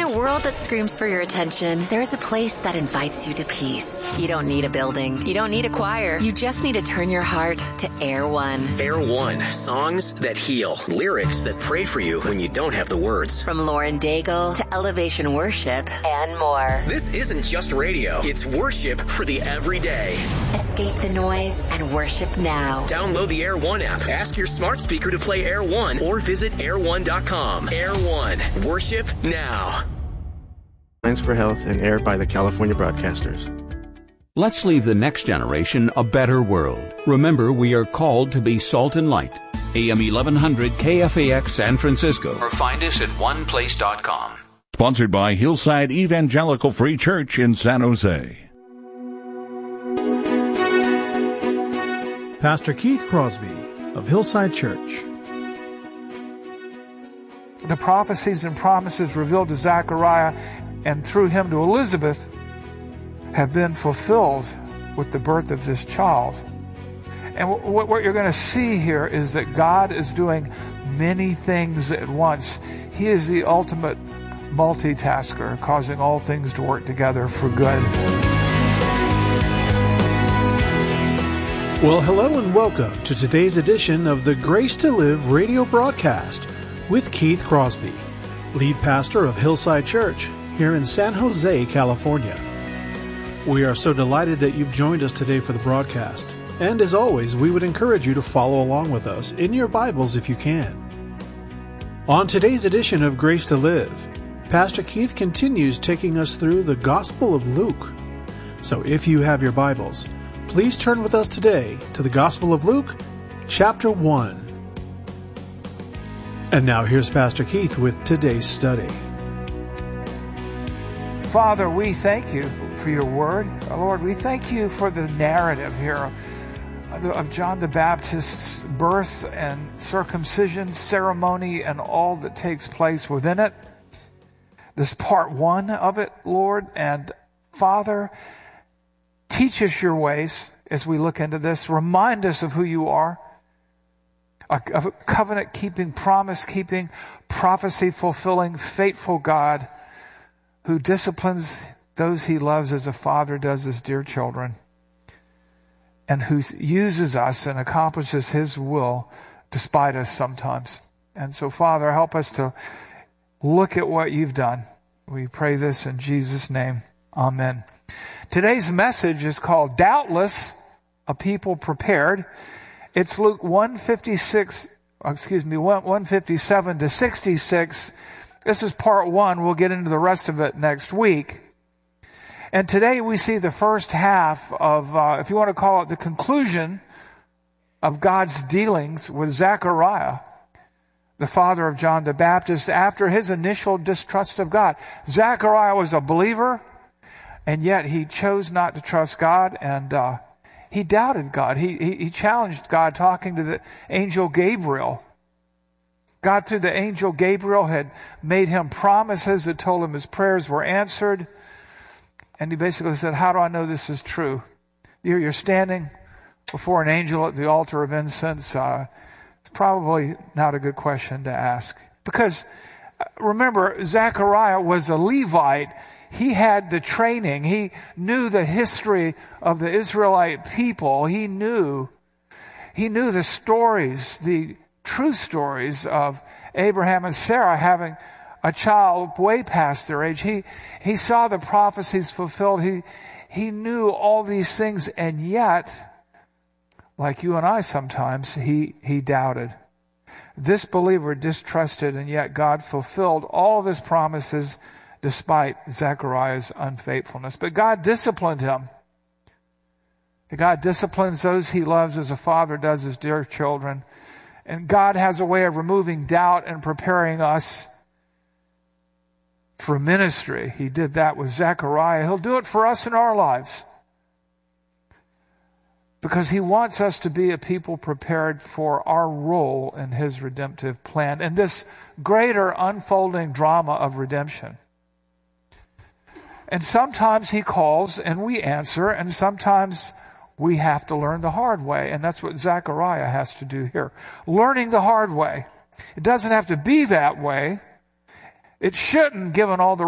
a world that screams for your attention, there is a place that invites you to peace. You don't need a building. You don't need a choir. You just need to turn your heart to Air One. Air One. Songs that heal. Lyrics that pray for you when you don't have the words. From Lauren Daigle to Elevation Worship and more. This isn't just radio. It's worship for the everyday. Escape the noise and worship now. Download the Air One app. Ask your smart speaker to play Air One or visit air1.com. Air One. Worship now. Lines for Health and aired by the California Broadcasters. Let's leave the next generation a better world. Remember, we are called to be salt and light. AM 1100 KFAX San Francisco. Or find us at oneplace.com. Sponsored by Hillside Evangelical Free Church in San Jose. Pastor Keith Crosby of Hillside Church. The prophecies and promises revealed to Zechariah and through him to Elizabeth have been fulfilled with the birth of this child. And what you're going to see here is that God is doing many things at once. He is the ultimate multitasker, causing all things to work together for good. Well, hello and welcome to today's edition of the Grace to Live radio broadcast with Keith Crosby, lead pastor of Hillside Church here in San Jose, California. We are so delighted that you've joined us today for the broadcast. And as always, we would encourage you to follow along with us in your Bibles if you can. On today's edition of Grace to Live, Pastor Keith continues taking us through the Gospel of Luke. So if you have your Bibles, please turn with us today to the Gospel of Luke, chapter 1. And now here's Pastor Keith with today's study. Father, we thank you for your word. Lord, we thank you for the narrative here of John the Baptist's birth and circumcision ceremony and all that takes place within it. This part one of it, Lord. And Father, teach us your ways as we look into this. Remind us of who you are. A covenant-keeping, promise-keeping, prophecy-fulfilling, faithful God who disciplines those he loves as a father does his dear children, and who uses us and accomplishes his will despite us sometimes. And so, Father, help us to look at what you've done. We pray this in Jesus' name. Amen. Today's message is called Doubtless, a People Prepared. It's Luke 157 to 66. This is part one. We'll get into the rest of it next week. And today we see the first half of, if you want to call it the conclusion of God's dealings with Zechariah, the father of John the Baptist, after his initial distrust of God. Zechariah was a believer, and yet he chose not to trust God, and he doubted God. He challenged God, talking to the angel Gabriel. God, through the angel Gabriel, had made him promises that told him his prayers were answered. And he basically said, how do I know this is true? You're standing before an angel at the altar of incense. It's probably not a good question to ask. Because remember, Zechariah was a Levite. He had the training. He knew the history of the Israelite people. He knew the stories, the true stories of Abraham and Sarah having a child way past their age. He saw the prophecies fulfilled. He knew all these things, and yet, like you and I sometimes, he doubted. This believer distrusted, and yet God fulfilled all of his promises despite Zechariah's unfaithfulness. But God disciplined him. God disciplines those he loves as a father does his dear children. And God has a way of removing doubt and preparing us for ministry. He did that with Zechariah. He'll do it for us in our lives, because he wants us to be a people prepared for our role in his redemptive plan and this greater unfolding drama of redemption. And sometimes he calls and we answer, and sometimes we have to learn the hard way. And that's what Zechariah has to do here. Learning the hard way. It doesn't have to be that way. It shouldn't, given all the